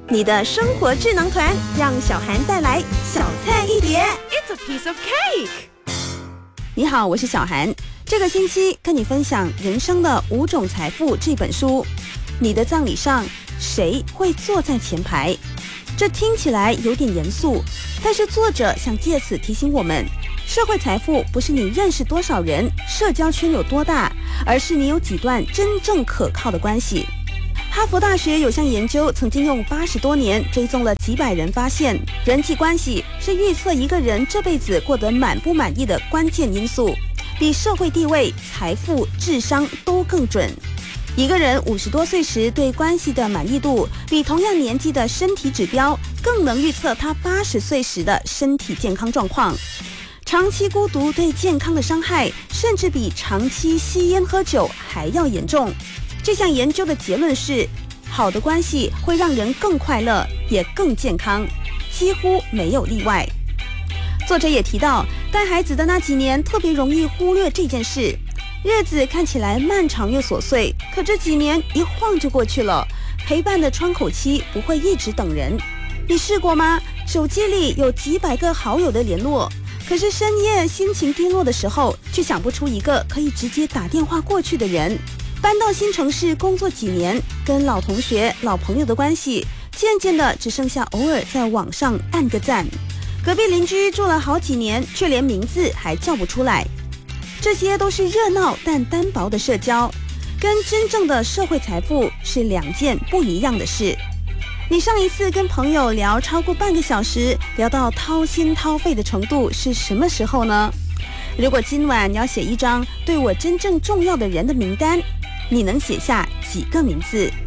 你的生活智囊团，让小涵带来小菜一碟。 It's a piece of cake。 你好，我是小涵。这个星期跟你分享《人生的5种财富》这本书。你的葬礼上，谁会坐在前排？这听起来有点严肃，但是作者想借此提醒我们，社会财富不是你认识多少人，社交圈有多大，而是你有几段真正可靠的关系。哈佛大学有项研究曾经用80多年追踪了几百人，发现人际关系是预测一个人这辈子过得满不满意的关键因素，比社会地位、财富、智商都更准。一个人50多岁时对关系的满意度，比同样年纪的身体指标更能预测他80岁时的身体健康状况。长期孤独对健康的伤害，甚至比长期吸烟喝酒还要严重。这项研究的结论是，好的关系会让人更快乐，也更健康，几乎没有例外。作者也提到，带孩子的那几年特别容易忽略这件事。日子看起来漫长又琐碎，可这几年一晃就过去了。陪伴的窗口期不会一直等人。你试过吗？手机里有几百个好友的联络，可是深夜心情低落的时候，却想不出一个可以直接打电话过去的人。搬到新城市工作几年，跟老同学、老朋友的关系渐渐的只剩下偶尔在网上按个赞。隔壁邻居住了好几年，却连名字还叫不出来。这些都是热闹但单薄的社交，跟真正的社会财富是2件不一样的事。你上一次跟朋友聊超过半个小时，聊到掏心掏肺的程度是什么时候呢？如果今晚你要写一张对我真正重要的人的名单，你能写下几个名字？